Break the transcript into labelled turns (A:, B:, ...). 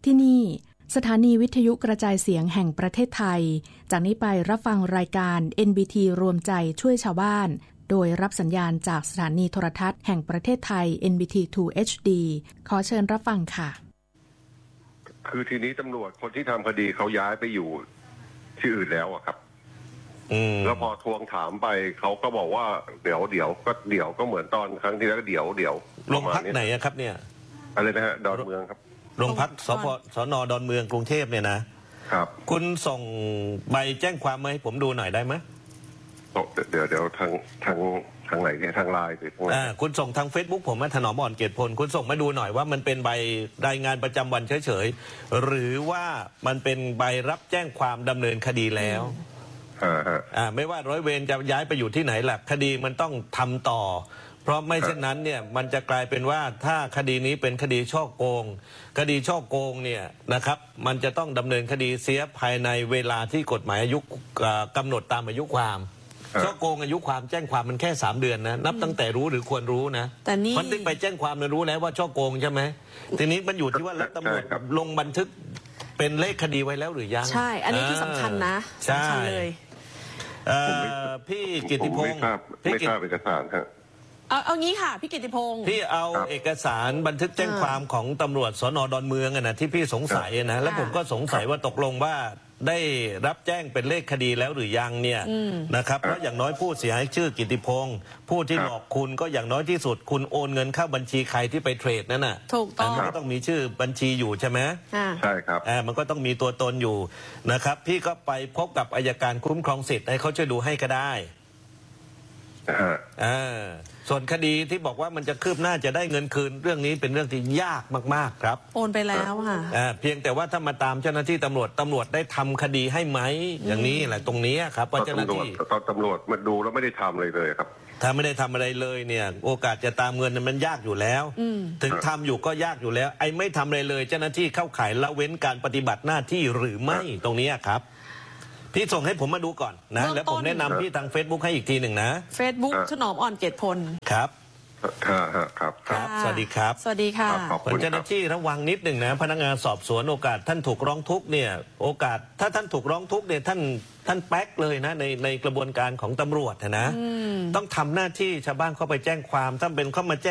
A: ที่นี่สถานีวิทยุกระจายเสียงแห่งประเทศไทยจากนี้ไปรับฟังรายการ NBT รวมใจช่วยชาวบ้านโดยรับสัญญาณจากสถานีโทรทัศน์แห่งประเทศไทย NBT 2 HD ขอเชิญรับฟังค่ะ
B: คือทีนี้ตำรวจคนที่ทำคดีเขาย้ายไปอยู่ที่อื่นแล้วอะครับแล้วพอทวงถามไปเขาก็บอกว่าเดี๋ยวก็เหมือนตอนครั้งที่แล้วเดี๋ยว
C: โรงพักไหนครับเนี่ย
B: อะไรนะฮะดอนเมืองครับ
C: โรงพักสน.ดอนเมืองกรุงเทพเนี่ยนะครับคุณส่งใบแจ้งความมาให้ผมดูหน่อยได้ไหม
B: เดี๋ยวทางไหนเนี่ยทางไลน์หรือ
C: คุณส่งทาง Facebook ผมถนอมอ่อนเกียรติพลคุณส่งมาดูหน่อยว่ามันเป็นใบรายงานประจำวันเฉยๆหรือว่ามันเป็นใบรับแจ้งความดำเนินคดีแล้วไม่ว่าร้อยเวรจะย้ายไปอยู่ที่ไหนหลักคดีมันต้องทำต่อเพราะไม่เช่นนั้นเนี่ยมันจะกลายเป็นว่าถ้าคดีนี้เป็นคดีฉ้อโกงคดีฉ้อโกงเนี่ยนะครับมันจะต้องดำเนินคดีเสียภายในเวลาที่กฎหมายอายุกำหนดตามอายุความฉ้อโกงอายุความแจ้งความมันแค่3 เดือนนะนับตั้งแต่รู้หรือควรรู้นะ
A: แต่นี่
C: มันถึงไปแจ้งความรู้แล้วว่าฉ้อโกงใช่ไหมทีนี้มันอยู่ที่ว่าตำรวจลงบันทึกเป็นเลขคดีไว้แล้วหรือยัง
A: ใช่อันนี้ที่สำคัญนะสำคัญเลย
C: พี่กิตติพงศ์
B: ไม่ทราบเอกสารครับ
A: เอางี้ค่ะพี่กิตติพงศ์
C: พี่เอาเอกสารบันทึกแจ้งความของตำรวจสน.ดอนเมืองนะที่พี่สงสัยนะแล้วผมก็สงสัยว่าตกลงว่าได้รับแจ้งเป็นเลขคดีแล้วหรือยังเนี่ยนะครับเพราะอย่างน้อยผู้เสียหายชื่อกิตติพงศ์ผู้ที่หลอกคุณก็อย่างน้อยที่สุดคุณโอนเงินเข้าบัญชีใครที่ไปเทรดนั่นน่ะ
A: ถูกต้อง
C: มันก็ต้องมีชื่อบัญชีอยู่ใช่ไหม
B: ใช่ครับ
C: มันก็ต้องมีตัวตนอยู่นะครับพี่ก็ไปพบกับอัยการคุ้มครองสิทธิ์ให้เขาช่วยดูให้ก็ได้ส่วนคดีที่บอกว่ามันจะคืบหน้าจะได้เงินคืนเรื่องนี้เป็นเรื่องที่ยากมากๆครับ
A: โอนไปแล้วค่ะ
C: เพียงแต่ว่าถ้ามาตามเจ้าหน้าที่ตำรวจได้ทำคดีให้ไหมอย่างนี้แหละตรงนี้ครับว่าเจ้าหน้าที่
B: ตำรวจมาดูแล้วไม่ได้ทำเลยครับ
C: ถ้าไม่ได้ทำอะไรเลยเนี่ยโอกาสจะตามเงินมันยากอยู่แล้วถึงทำอยู่ก็ยากอยู่แล้วไอ้ไม่ทำอะไรเลยเจ้าหน้าที่เข้าข่ายละเว้นการปฏิบัติหน้าที่หรือไม่ตรงนี้ครับพี่ส่งให้ผมมาดูก่อนนะแล้วผมแนะนำพี่ทาง Facebook ให้อีกทีหนึ่งนะ
A: Facebook ถนอมอ่อนเกตพล
C: ครับ
B: ครับ
C: สวัสดีครับ
A: สวัสดีค่ะ
C: เจ้าหน้าที่ระวังนิดหนึ่งนะพนักงานสอบสวนโอกาสท่านถูกร้องทุกข์เนี่ยโอกาสถ้าท่านถูกร้องทุกข์เนี่ยท่านแป๊กเลยนะในกระบวนการของตำรวจนะต้องทำหน้าที่ชาวบ้านเข้าไปแจ้งความถ้าเป็นเข้ามาแจ้ง